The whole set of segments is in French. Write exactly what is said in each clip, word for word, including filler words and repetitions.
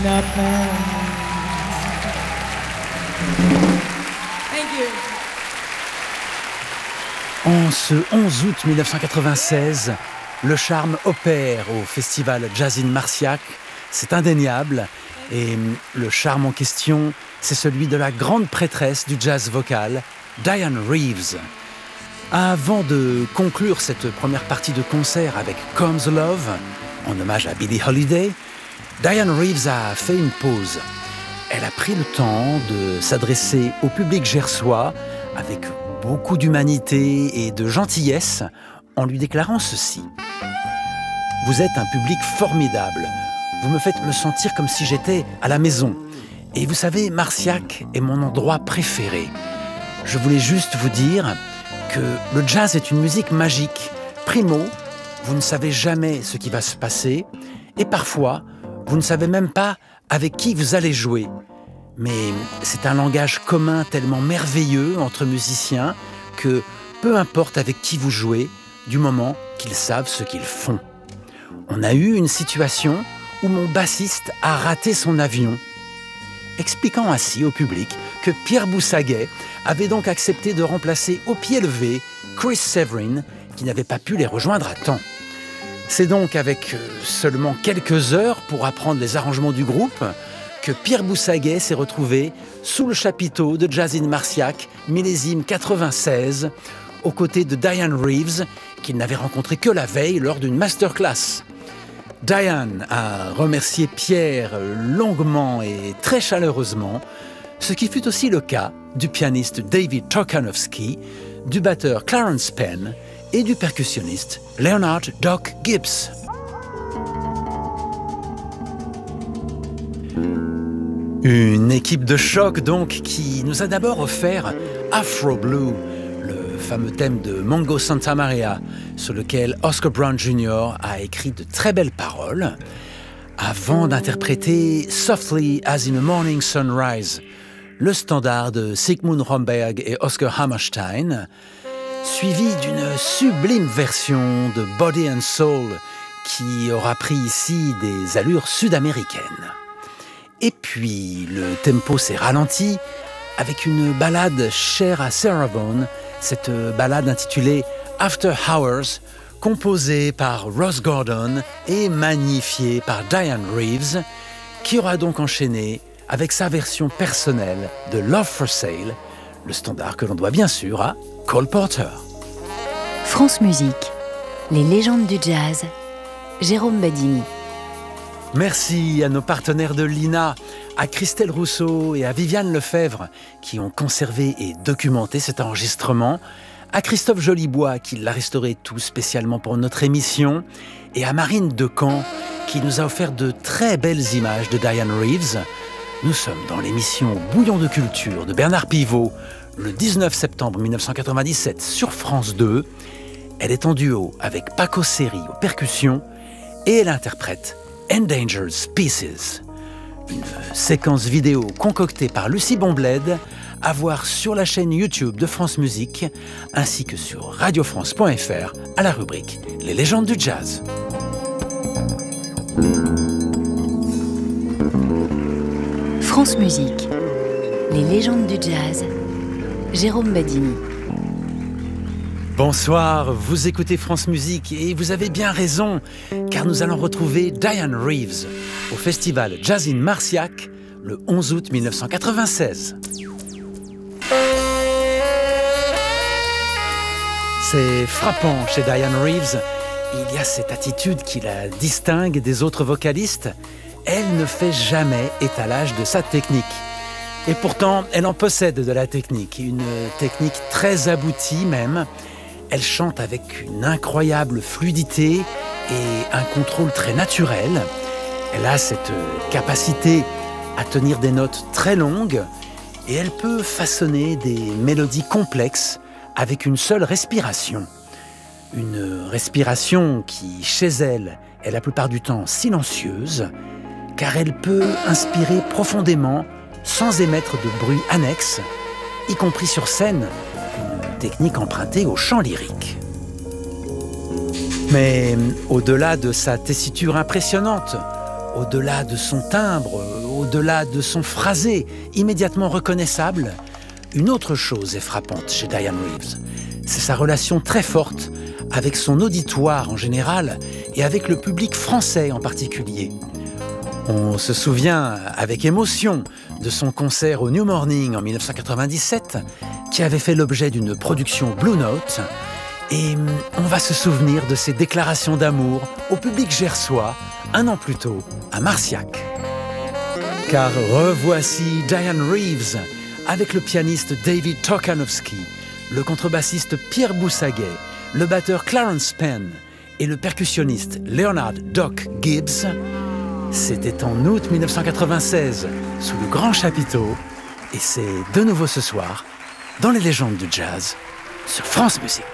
nothing. Thank you. En ce onze août mille neuf cent quatre-vingt-seize, le charme opère au festival Jazz in Marciac, c'est indéniable. Et le charme en question, c'est celui de la grande prêtresse du jazz vocal, Dianne Reeves. Avant de conclure cette première partie de concert avec Comes Love, en hommage à Billie Holiday, Dianne Reeves a fait une pause. Elle a pris le temps de s'adresser au public gersois avec beaucoup d'humanité et de gentillesse en lui déclarant ceci. « Vous êtes un public formidable. Vous me faites me sentir comme si j'étais à la maison. Et vous savez, Marciac est mon endroit préféré. Je voulais juste vous dire que le jazz est une musique magique. Primo, vous ne savez jamais ce qui va se passer. Et parfois, vous ne savez même pas avec qui vous allez jouer. Mais c'est un langage commun tellement merveilleux entre musiciens que peu importe avec qui vous jouez, du moment qu'ils savent ce qu'ils font. On a eu une situation où mon bassiste a raté son avion, expliquant ainsi au public que Pierre Boussaguet avait donc accepté de remplacer au pied levé Chris Severin, qui n'avait pas pu les rejoindre à temps. C'est donc avec seulement quelques heures pour apprendre les arrangements du groupe que Pierre Boussaguet s'est retrouvé sous le chapiteau de Jazz in Marciac, millésime quatre-vingt-seize, aux côtés de Dianne Reeves, qu'il n'avait rencontré que la veille lors d'une masterclass. Dianne a remercié Pierre longuement et très chaleureusement, ce qui fut aussi le cas du pianiste David Torkanowski, du batteur Clarence Penn et du percussionniste Leonard Doc Gibbs. Une équipe de choc donc qui nous a d'abord offert Afro Blue, le fameux thème de Mongo Santa Maria, sur lequel Oscar Brown junior a écrit de très belles paroles, avant d'interpréter Softly as in a Morning Sunrise, le standard de Sigmund Romberg et Oscar Hammerstein, suivi d'une sublime version de Body and Soul qui aura pris ici des allures sud-américaines. Et puis, le tempo s'est ralenti avec une ballade chère à Sarah Vaughan, cette ballade intitulée After Hours, composée par Ross Gordon et magnifiée par Dianne Reeves, qui aura donc enchaîné avec sa version personnelle de Love for Sale, le standard que l'on doit bien sûr à Cole Porter. France Musique, les légendes du jazz, Jérôme Badini. Merci à nos partenaires de l'I N A, à Christelle Rousseau et à Viviane Lefebvre qui ont conservé et documenté cet enregistrement, à Christophe Jolibois qui l'a restauré tout spécialement pour notre émission et à Marine Decamp qui nous a offert de très belles images de Dianne Reeves. Nous sommes dans l'émission Bouillon de culture de Bernard Pivot le dix-neuf septembre mille neuf cent quatre-vingt-dix-sept sur France deux. Elle est en duo avec Paco Seri aux percussions et elle interprète Endangered Species, une séquence vidéo concoctée par Lucie Bonbled, à voir sur la chaîne YouTube de France Musique, ainsi que sur radio france point f r à la rubrique Les légendes du jazz. France Musique, les légendes du jazz, Jérôme Badini. Bonsoir, vous écoutez France Musique et vous avez bien raison, car nous allons retrouver Dianne Reeves au festival Jazz in Marciac le onze août mille neuf cent quatre-vingt-seize. C'est frappant chez Dianne Reeves, il y a cette attitude qui la distingue des autres vocalistes. Elle ne fait jamais étalage de sa technique. Et pourtant, elle en possède de la technique, une technique très aboutie même. Elle chante avec une incroyable fluidité et un contrôle très naturel. Elle a cette capacité à tenir des notes très longues et elle peut façonner des mélodies complexes avec une seule respiration. Une respiration qui, chez elle, est la plupart du temps silencieuse, car elle peut inspirer profondément sans émettre de bruit annexe, y compris sur scène, une technique empruntée au chant lyrique. Mais au-delà de sa tessiture impressionnante, Au-delà de son timbre, au-delà de son phrasé immédiatement reconnaissable, une autre chose est frappante chez Dianne Reeves. C'est sa relation très forte avec son auditoire en général et avec le public français en particulier. On se souvient avec émotion de son concert au New Morning en dix-neuf cent quatre-vingt-dix-sept, qui avait fait l'objet d'une production Blue Note. Et on va se souvenir de ses déclarations d'amour au public gersois, un an plus tôt, à Marciac. Car revoici Dianne Reeves avec le pianiste David Torkanowski, le contrebassiste Pierre Boussaguet, le batteur Clarence Penn et le percussionniste Leonard Doc Gibbs. C'était en août dix-neuf cent quatre-vingt-seize, sous le grand chapiteau, et c'est de nouveau ce soir, dans les légendes du jazz, sur France Musique.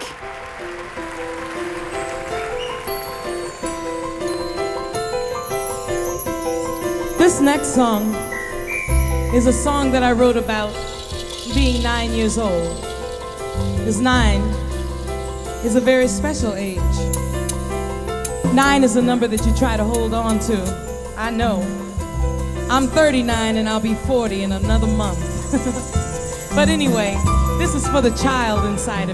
This next song is a song that I wrote about being nine years old. Because nine is a very special age. Nine is a number that you try to hold on to. I know. I'm thirty-nine and I'll be forty in another month. But anyway, this is for the child inside of